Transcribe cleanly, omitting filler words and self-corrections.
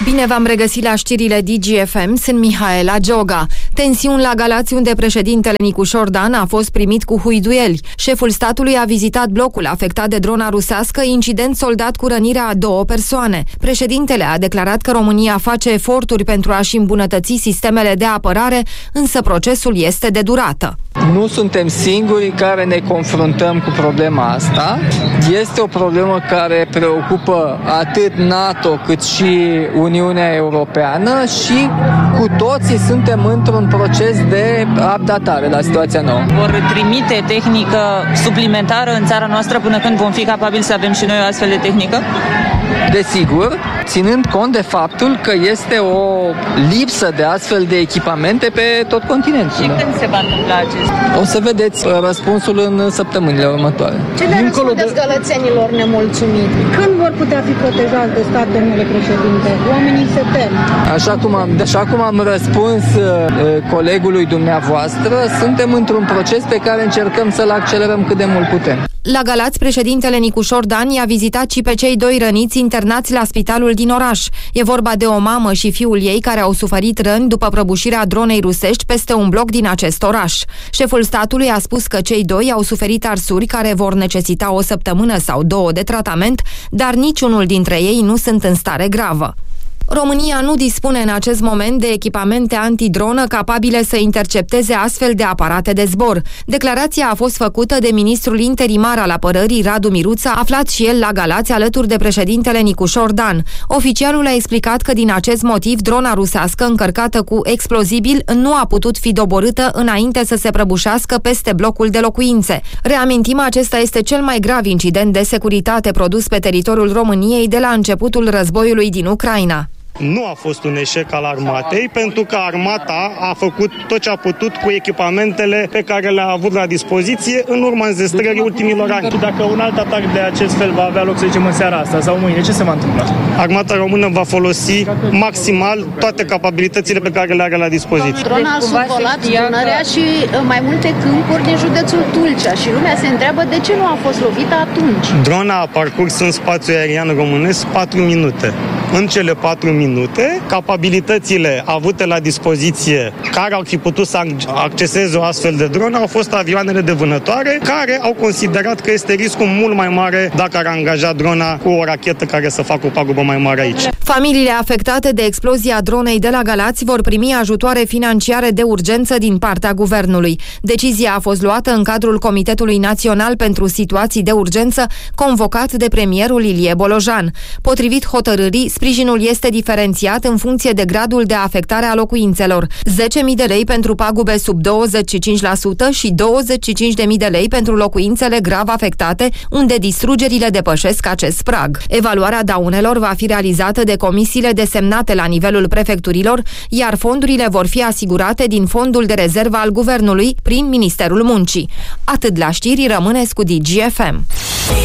Bine v-am regăsit la știrile DGFM, sunt Mihaela Gioga. Tensiuni la Galați, unde președintele Nicu Șordan a fost primit cu huiduieli. Șeful statului a vizitat blocul afectat de drona rusească, incident soldat cu rănirea a 2 persoane. Președintele a declarat că România face eforturi pentru a-și îmbunătăți sistemele de apărare, însă procesul este de durată. Nu suntem singurii care ne confruntăm cu problema asta. Este o problemă care preocupă atât NATO cât și Uniunea Europeană și cu toții suntem într-un proces de updatare la situația nouă. Vor trimite tehnică suplimentară în țara noastră până când vom fi capabili să avem și noi o astfel de tehnică? Desigur, ținând cont de faptul că este o lipsă de astfel de echipamente pe tot continentul. Și când se va întâmpla acest? O să vedeți răspunsul în săptămânile următoare. Ce le răspundeți gălățenilor nemulțumiți? Când vor putea fi protejați de stat, domnule președinte? Oamenii se tem. Așa cum am răspuns colegului dumneavoastră, suntem într-un proces pe care încercăm să-l accelerăm cât de mult putem. La Galați, președintele Nicu Șordan i-a vizitat și pe cei 2 răniți internați la spitalul din oraș. E vorba de o mamă și fiul ei care au suferit răni după prăbușirea dronei rusești peste un bloc din acest oraș. Șeful statului a spus că cei 2 au suferit arsuri care vor necesita o săptămână sau 2 de tratament, dar niciunul dintre ei nu sunt în stare gravă. România nu dispune în acest moment de echipamente antidronă capabile să intercepteze astfel de aparate de zbor. Declarația a fost făcută de ministrul interimar al apărării Radu Miruța, aflat și el la Galați alături de președintele Nicu Șordan. Oficialul a explicat că din acest motiv drona rusească încărcată cu explozibil nu a putut fi doborâtă înainte să se prăbușească peste blocul de locuințe. Reamintim, acesta este cel mai grav incident de securitate produs pe teritoriul României de la începutul războiului din Ucraina. Nu a fost un eșec al armatei, pentru că armata a făcut tot ce a putut cu echipamentele pe care le-a avut la dispoziție în urma înzestrării ultimilor ani. Dacă un alt atac de acest fel va avea loc, să zicem, în seara asta sau mâine, ce se va întâmpla? Armata română va folosi maximal toate capabilitățile pe care le are la dispoziție. Drona a survolat Dunărea și mai multe câmpuri din județul Tulcea și lumea se întreabă de ce nu a fost lovită atunci. Drona a parcurs în spațiul aerian românesc 4 minute. În cele 4 minute, capabilitățile avute la dispoziție care au fi putut să acceseze o astfel de dronă au fost avioanele de vânătoare, care au considerat că este riscul mult mai mare dacă ar angaja drona cu o rachetă care să facă o pagubă mai mare aici. Familiile afectate de explozia dronei de la Galați vor primi ajutoare financiare de urgență din partea guvernului. Decizia a fost luată în cadrul Comitetului Național pentru Situații de Urgență, convocat de premierul Ilie Bolojan. Potrivit hotărârii, sprijinul este diferențiat în funcție de gradul de afectare a locuințelor. 10.000 de lei pentru pagube sub 25% și 25.000 de lei pentru locuințele grav afectate, unde distrugerile depășesc acest prag. Evaluarea daunelor va fi realizată de comisiile desemnate la nivelul prefecturilor, iar fondurile vor fi asigurate din fondul de rezervă al guvernului prin Ministerul Muncii. Atât la știri, rămâneți cu DGFM.